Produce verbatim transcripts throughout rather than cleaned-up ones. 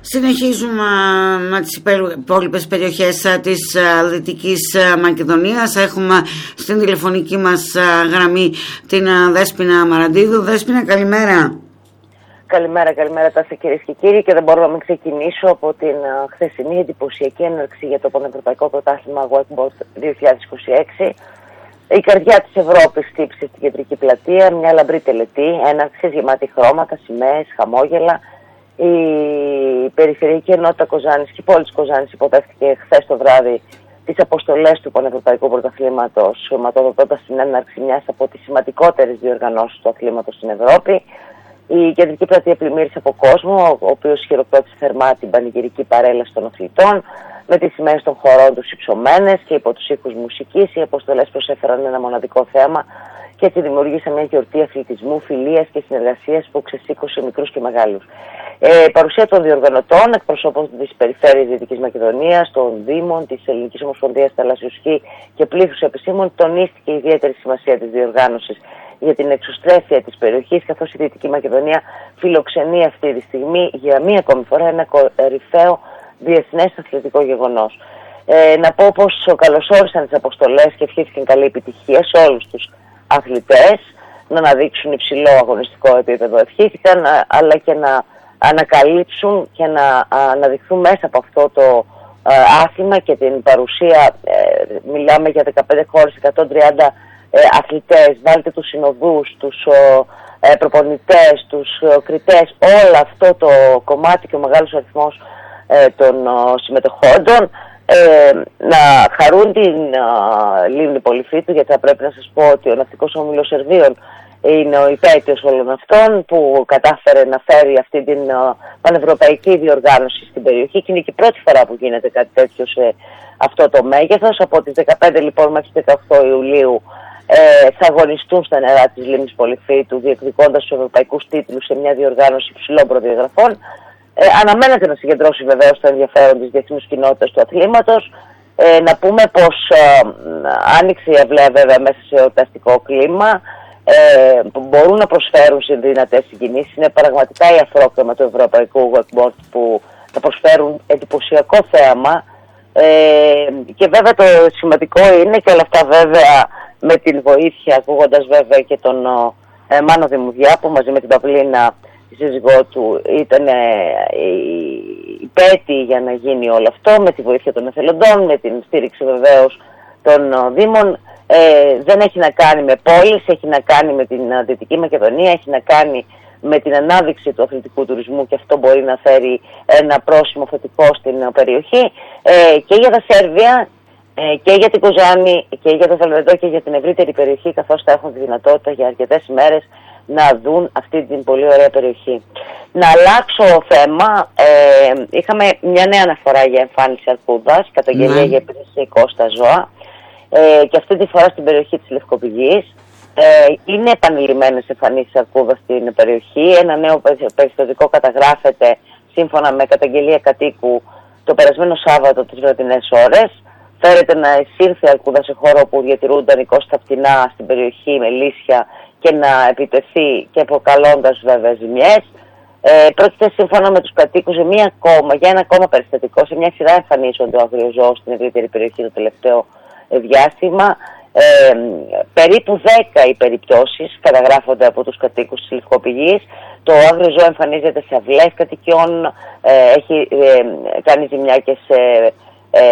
Συνεχίζουμε με τις υπόλοιπες περιοχές της Δυτικής Μακεδονίας. Έχουμε στην τηλεφωνική μας γραμμή την Δέσποινα Μαραντίδου. Δέσποινα, καλημέρα. Καλημέρα, καλημέρα τάσα κυρίες και κύριοι, και δεν μπορώ να μην ξεκινήσω από την χθεσινή εντυπωσιακή έναρξη για το Πανευρωπαϊκό Πρωτάθλημα Wakeboard δύο χιλιάδες είκοσι έξι. Η καρδιά της Ευρώπης χτύπησε στην κεντρική πλατεία, μια λαμπρή τελετή, έναρξη γεμάτη χρώματα, σημαίες, χαμόγελα. Η περιφερειακή ενότητα Κοζάνης και η πόλη της Κοζάνης υποδέχτηκε χθες το βράδυ τις αποστολές του Πανευρωπαϊκού Πρωταθλήματος, σωματοδοτώντας την έναρξη μιας από τις σημαντικότερες διοργανώσεις του αθλήματος στην Ευρώπη. Η κεντρική πλατεία πλημμύρισε από κόσμο, ο οποίος χειροκρότησε θερμά την πανηγυρική παρέλαση των αθλητών, με τις σημαίες των χωρών τους υψωμένες και υπό τους ήχους μουσικής. Οι αποστολές προσέφεραν ένα μοναδικό θέμα και έτσι δημιουργήσαν μια γιορτή αθλητισμού, φιλίας και συνεργασίας που ξεσήκωσε μικρούς και μεγάλους. Ε, παρουσία των διοργανωτών, εκπροσώπων της περιφέρειας Δυτικής Μακεδονίας, των Δήμων, της Ελληνικής Ομοσπονδίας Θαλάσσιου Σκι και πλήθους επισήμων, τονίστηκε η ιδιαίτερη σημασία της διοργάνωσης για την εξωστρέφεια της περιοχής, καθώς η Δυτική Μακεδονία φιλοξενεί αυτή τη στιγμή για μία ακόμη φορά ένα κορυφαίο διεθνές αθλητικό γεγονός. Ε, να πω πως καλωσόρισαν τις αποστολές και ευχήθηκαν καλή επιτυχία σε όλους τους αθλητές, να αναδείξουν υψηλό αγωνιστικό επίπεδο. Ευχήθηκαν, αλλά και να ανακαλύψουν και να αναδειχθούν μέσα από αυτό το ε, άθλημα και την παρουσία, ε, μιλάμε για δεκαπέντε χώρες, εκατόν τριάντα ε, αθλητές, βάλτε τους συνοδούς, τους ε, προπονητές, τους ε, κριτές, όλο αυτό το κομμάτι και ο μεγάλος αριθμός ε, των ε, συμμετεχόντων, ε, να χαρούν την ε, Λίμνη Πολυφίτου, γιατί θα πρέπει να σας πω ότι ο Ναυτικός Όμιλος Σερβίων είναι ο υπέτειος όλων αυτών που κατάφερε να φέρει αυτή την uh, πανευρωπαϊκή διοργάνωση στην περιοχή, και είναι και η πρώτη φορά που γίνεται κάτι τέτοιο σε αυτό το μέγεθος. Από τις δεκαπέντε λοιπόν μέχρι τις δεκαοκτώ Ιουλίου ε, θα αγωνιστούν στα νερά της Λίμνης Πολυφίτου, διεκδικώντας τους ευρωπαϊκούς τίτλους σε μια διοργάνωση υψηλών προδιαγραφών. Ε, αναμένεται να συγκεντρώσει βεβαίως το ενδιαφέρον της διεθνούς κοινότητας του αθλήματος. Ε, να πούμε πως ε, άνοιξε η αυλαία βέβαια μέσα σε εορταστικό κλίμα. Ε, που μπορούν να προσφέρουν σε δυνατές συγκινήσεις. Είναι πραγματικά η αφρόκρεμα του ευρωπαϊκού wakeboard που θα προσφέρουν εντυπωσιακό θέαμα, ε, και βέβαια το σημαντικό είναι και όλα αυτά βέβαια με την βοήθεια, ακούγοντας βέβαια και τον ε, Μάνο Δημουδιά, που μαζί με την Παυλίνα, η σύζυγό του, ήταν ε, υπέτειοι για να γίνει όλο αυτό, με τη βοήθεια των εθελοντών, με την στήριξη βεβαίως των ε, Δήμων. Ε, δεν έχει να κάνει με πόλεις, έχει να κάνει με την Δυτική Μακεδονία, έχει να κάνει με την ανάδειξη του αθλητικού τουρισμού, και αυτό μπορεί να φέρει ένα πρόσημο θετικό στην περιοχή, ε, και για τα Σέρβια ε, και για την Κοζάνη και για το Βελβεντό και για την ευρύτερη περιοχή, καθώς θα έχουν τη δυνατότητα για αρκετές ημέρες να δουν αυτή την πολύ ωραία περιοχή. Να αλλάξω θέμα, ε, είχαμε μια νέα αναφορά για εμφάνιση αρκούδας, καταγγελία mm. για επιθετικό στα ζώα. Ε, και αυτή τη φορά στην περιοχή της Λευκοπηγής. Ε, είναι επανειλημμένες εμφανίσεις αρκούδας στην περιοχή. Ένα νέο περιστατικό καταγράφεται σύμφωνα με καταγγελία κατοίκου το περασμένο Σάββατο τις βραδινές ώρες. Φέρεται να εισήλθε αρκούδα σε χώρο που διατηρούνταν οικόστα φτηνά στην περιοχή με λύσια και να επιτεθεί, και προκαλώντας βέβαια ζημιές. Ε, πρόκειται σύμφωνα με τους κατοίκους για, μια ακόμα, για ένα ακόμα περιστατικό. Σε μια σειρά εμφανίσεων το άγριο ζώο στην ευρύτερη περιοχή το τελευταίο διάστημα. Ε, περίπου δέκα οι περιπτώσεις καταγράφονται από τους κατοίκους της Λευκοπηγής. Το άγριο ζώο εμφανίζεται σε αυλές κατοικιών, ε, έχει ε, κάνει ζημιά και σε ε,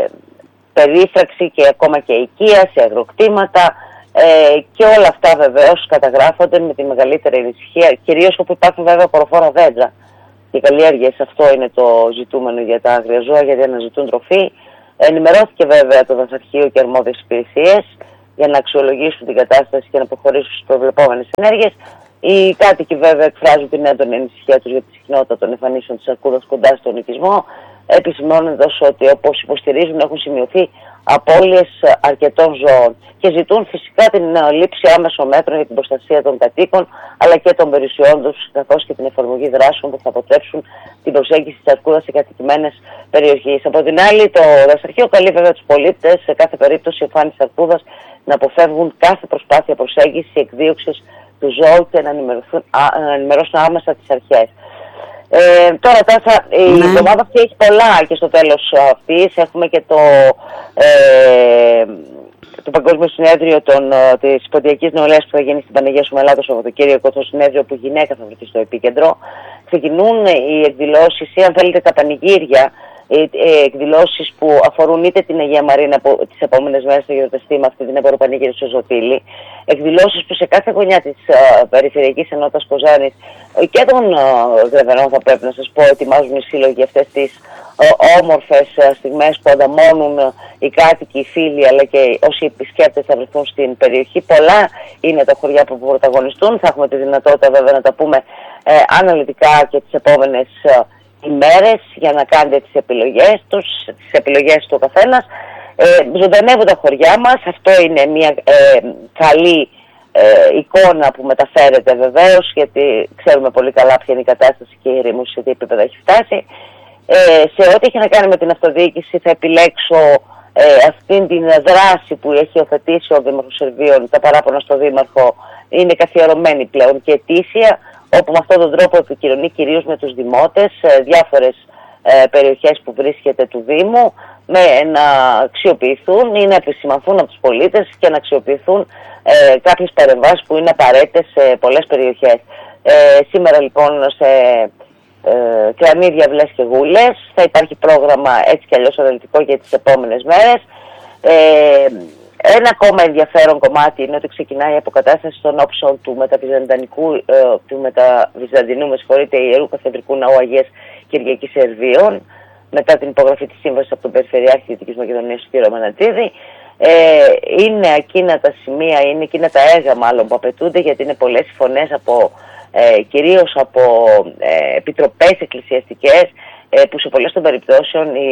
περίφραξη και ακόμα και οικία, σε αγροκτήματα, ε, και όλα αυτά βεβαίως καταγράφονται με τη μεγαλύτερη ανησυχία, κυρίως όπου υπάρχουν βέβαια προφόρα δέντρα και καλλιέργειες. Αυτό είναι το ζητούμενο για τα άγρια ζώα, γιατί αναζητούν τροφή. Ενημερώθηκε βέβαια το Δασαρχείο και αρμόδιες υπηρεσίες για να αξιολογήσουν την κατάσταση και να προχωρήσουν στις προβλεπόμενες ενέργειες. Οι κάτοικοι βέβαια εκφράζουν την έντονη ανησυχία τους για τη συχνότητα των εμφανίσεων της αρκούδας κοντά στον οικισμό, επισημαίνοντας ότι, όπως υποστηρίζουν, έχουν σημειωθεί απώλειες αρκετών ζώων και ζητούν φυσικά την λήψη άμεσων μέτρων για την προστασία των κατοίκων αλλά και των περιουσιών τους, καθώς και την εφαρμογή δράσεων που θα αποτρέψουν την προσέγγιση της αρκούδας σε κατοικημένες περιοχές. Από την άλλη, το Δασαρχείο καλεί βέβαια τους πολίτες σε κάθε περίπτωση εμφάνιση αρκούδας να αποφεύγουν κάθε προσπάθεια προσέγγισης ή εκδίωξης του ζώου και να ενημερώσουν άμεσα τις αρχές. Ε, τώρα Τάσα, η ναι. εβδομάδα αυτή έχει πολλά και στο τέλος αυτής. Έχουμε και το, ε, το Παγκόσμιο Συνέδριο των, της Ποντιακής Νεολαίας που θα γίνει στην Παναγία Σουμελά το Σαββατοκύριακο, το συνέδριο που η γυναίκα θα βρεθεί στο επίκεντρο. Ξεκινούν οι εκδηλώσεις ή αν θέλετε τα πανηγύρια, εκδηλώσεις που αφορούν είτε την Αγία Μαρίνα που τις επόμενες μέρες θα γιορταστεί με αυτή την Ευρωπανήγυρη στο Ζωτήλι, εκδηλώσεις που σε κάθε γωνιά της uh, Περιφερειακής Ενότητας Κοζάνης και των uh, Γρεβενών θα πρέπει να σας πω ετοιμάζουν οι σύλλογοι αυτές τις uh, όμορφες uh, στιγμές που ανταμώνουν uh, οι κάτοικοι, οι φίλοι αλλά και όσοι επισκέπτες θα βρεθούν στην περιοχή. Πολλά είναι τα χωριά που πρωταγωνιστούν, θα έχουμε τη δυνατότητα βέβαια να τα πούμε uh, αναλυτικά και τις επόμενες uh, ημέρες για να κάνετε τις επιλογές τους, τις επιλογές του καθένας. Ε, ζωντανεύουν τα χωριά μας, αυτό είναι μια ε, καλή ε, εικόνα που μεταφέρεται βεβαίως, γιατί ξέρουμε πολύ καλά ποια είναι η κατάσταση και η ρήμωση σε τι επίπεδο έχει φτάσει. Ε, σε ό,τι έχει να κάνει με την αυτοδιοίκηση θα επιλέξω ε, αυτήν την δράση που έχει υιοθετήσει ο Δήμαρχος Σερβίων. Τα παράπονα στο Δήμαρχο είναι καθιερωμένη πλέον και ετήσια, όπου με αυτόν τον τρόπο επικοινωνεί κυρίως με τους δημότες, διάφορες ε, περιοχές που βρίσκεται του Δήμου, με να αξιοποιηθούν ή να επισημανθούν από τους πολίτες και να αξιοποιηθούν ε, κάποιες παρεμβάσεις που είναι απαραίτητες σε πολλές περιοχές. Ε, σήμερα λοιπόν σε ε, κλανίδια, βλές και γούλες θα υπάρχει πρόγραμμα έτσι κι αλλιώς αναλυτικό για τις επόμενες μέρες. Ε, Ένα ακόμα ενδιαφέρον κομμάτι είναι ότι ξεκινάει η αποκατάσταση των όψεων του μεταβυζαντινικού, ε, του μεταβυζαντινού, με συγχωρείτε, Ιερού Καθεδρικού Ναού Αγίας Κυριακής Σερβίων, μετά την υπογραφή της σύμβασης από τον Περιφερειάρχη Δυτικής Μακεδονίας, τον κ. Μανατίδη. Ε, είναι εκείνα τα σημεία, είναι εκείνα τα έργα μάλλον που απαιτούνται, γιατί είναι πολλές οι φωνές από, ε, κυρίως από ε, επιτροπές εκκλησιαστικές, ε, που σε πολλές των περιπτώσεων η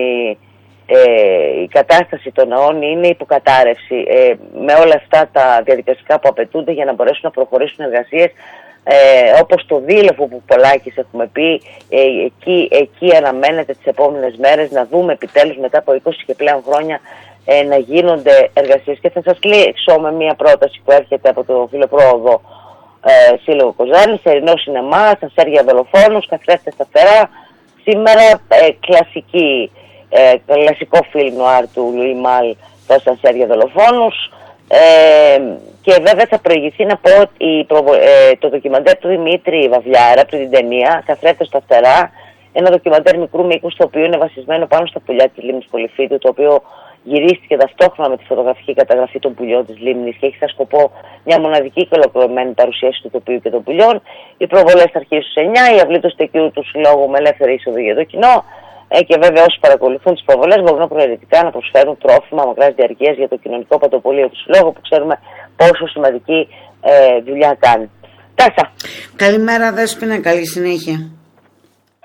Ε, η κατάσταση των ναών είναι υποκατάρρευση, ε, με όλα αυτά τα διαδικαστικά που απαιτούνται για να μπορέσουν να προχωρήσουν εργασίες, ε, όπως το δίλεφο που πολλάκις έχουμε πει, ε, εκεί, εκεί αναμένεται τις επόμενες μέρες να δούμε επιτέλους μετά από είκοσι και πλέον χρόνια ε, να γίνονται εργασίες. Και θα σας κλείσω με μια πρόταση που έρχεται από το Φιλοπρόοδο ε, Σύλλογο Κοζάνης, Ερεινό Σινεμά, Αστέρια Δολοφόνους, καθρέφτες σταθερά. Σήμερα ε, κλασική Ε, κλασικό φιλμ νουάρ του Λουί Μάλ, το Αστέρια Δολοφόνους, ε, και βέβαια θα προηγηθεί να πω ότι προβο... ε, το ντοκιμαντέρ του Δημήτρη Βαβλιάρα από την ταινία Καθρέφτες στα φτερά, ένα ντοκιμαντέρ μικρού μήκους το οποίο είναι βασισμένο πάνω στα πουλιά της λίμνης Πολυφίτου, το οποίο γυρίστηκε ταυτόχρονα με τη φωτογραφική καταγραφή των πουλιών της λίμνης και έχει σαν σκοπό μια μοναδική και ολοκληρωμένη παρουσίαση του τοπίου και των πουλιών. Οι προβολές θα αρχίσουν στις εννιά, η αυλή του στεκιού του Συλλόγου με ελεύθερη είσοδο για το κοινό. Ε, και βέβαια όσοι παρακολουθούν τις προβολές μπορούν προαιρετικά να προσφέρουν τρόφιμα μακράς διαρκείας για το κοινωνικό παντοπολείο του Συλλόγου, που ξέρουμε πόσο σημαντική ε, δουλειά κάνει. Τάσα. Καλημέρα Δέσποινα, καλή συνέχεια.